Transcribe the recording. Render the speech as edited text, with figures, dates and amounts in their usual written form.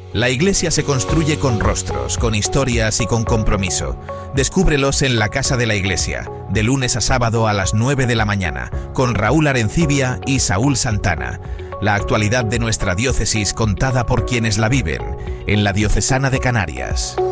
La Iglesia se construye con rostros, con historias y con compromiso. Descúbrelos en la Casa de la Iglesia, de lunes a sábado a las 9 de la mañana, con Raúl Arencibia y Saúl Santana. La actualidad de nuestra diócesis contada por quienes la viven, en la Diocesana de Canarias.